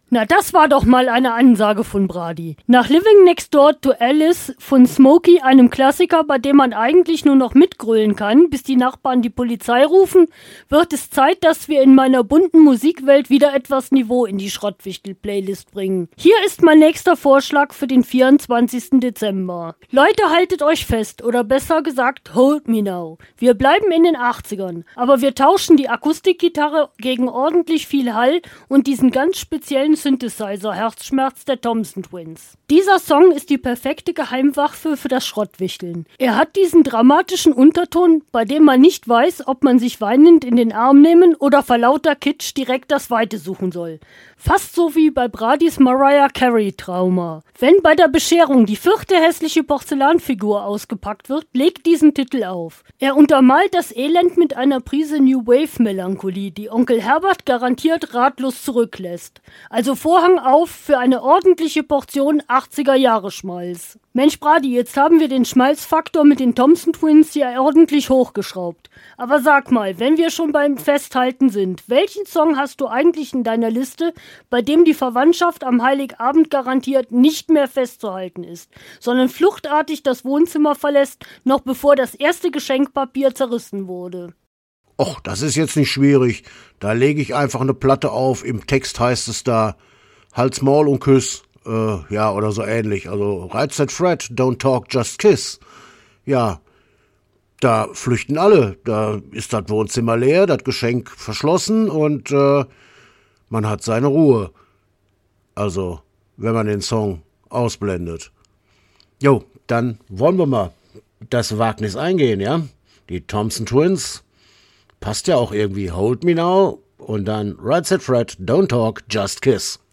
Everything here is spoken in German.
Na, das war doch mal eine Ansage von Brady. Nach Living Next Door to Alice von Smokey, einem Klassiker, bei dem man eigentlich nur noch mitgrölen kann, bis die Nachbarn die Polizei rufen, wird es Zeit, dass wir in meiner bunten Musikwelt wieder etwas Niveau in die Schrottwichtel-Playlist bringen. Hier ist mein nächster Vorschlag für den 24. Dezember. Leute, haltet euch fest, oder besser gesagt, hold me now. Wir bleiben in den 80ern, aber wir tauschen die Akustikgitarre gegen ordentlich viel Hall und diesen ganz speziellen Synthesizer-Herzschmerz der Thompson Twins. Dieser Song ist die perfekte Geheimwaffe für das Schrottwichteln. Er hat diesen dramatischen Unterton, bei dem man nicht weiß, ob man sich weinend in den Arm nehmen oder vor lauter Kitsch direkt das Weite suchen soll. Fast so wie bei Bradys Mariah Carey-Trauma. Wenn bei der Bescherung die 4. hässliche Porzellanfigur ausgepackt wird, legt diesen Titel auf. Er untermalt das Elend mit einer Prise New Wave-Melancholie, die Onkel Herbert garantiert ratlos zurücklässt. Also Vorhang auf für eine ordentliche Portion 80er-Jahre-Schmalz. Mensch Brady, jetzt haben wir den Schmalzfaktor mit den Thompson Twins ja ordentlich hochgeschraubt. Aber sag mal, wenn wir schon beim Festhalten sind, welchen Song hast du eigentlich in deiner Liste, bei dem die Verwandtschaft am Heiligabend garantiert nicht mehr festzuhalten ist, sondern fluchtartig das Wohnzimmer verlässt, noch bevor das erste Geschenkpapier zerrissen wurde? Och, das ist jetzt nicht schwierig. Da lege ich einfach eine Platte auf. Im Text heißt es da, Halt's Maul und Küss. Ja, oder so ähnlich. Also, Right Said Fred, don't talk, just kiss. Ja, da flüchten alle. Da ist das Wohnzimmer leer, das Geschenk verschlossen und man hat seine Ruhe. Also, wenn man den Song ausblendet. Jo, dann wollen wir mal das Wagnis eingehen, ja? Die Thompson Twins, passt ja auch irgendwie. Hold Me Now und dann Right Said Fred, don't talk, just kiss.